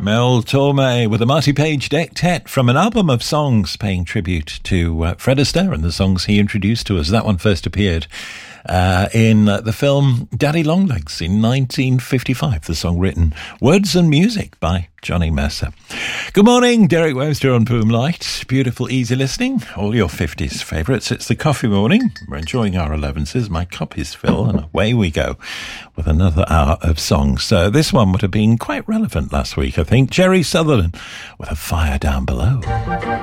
Mel Torme with a Marty Page Dectet from an album of songs paying tribute to Fred Astaire and the songs he introduced to us. That one first appeared in the film Daddy Longlegs in 1955. The song written, words and music by Johnny Mercer. Good morning, Derek Webster on Boomlight. Beautiful, easy listening. All your 50s favourites. It's the coffee morning. We're enjoying our 11s. My cup is full and away we go with another hour of songs. So this one would have been quite relevant last week, I think. Jerry Sutherland with A Fire Down Below.